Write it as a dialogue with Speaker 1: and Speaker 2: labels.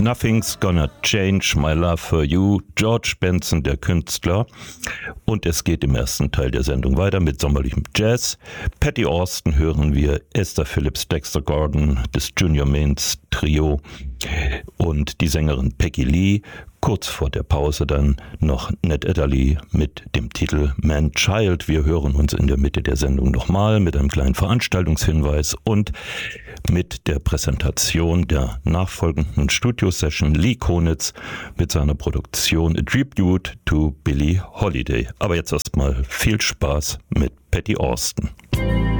Speaker 1: Nothing's Gonna Change My Love for You, George Benson, der Künstler. Und es geht im ersten Teil der Sendung weiter mit sommerlichem Jazz. Patty Austin hören wir, Esther Phillips, Dexter Gordon, das Junior Mains Trio und die Sängerin Peggy Lee. Kurz vor der Pause dann noch Ned Adderley mit dem Titel Man Child. Wir hören uns in der Mitte der Sendung nochmal mit einem kleinen Veranstaltungshinweis und mit der Präsentation der nachfolgenden Studio-Session Lee Konitz mit seiner Produktion A Tribute to Billie Holiday. Aber jetzt erstmal viel Spaß mit Patty Austin.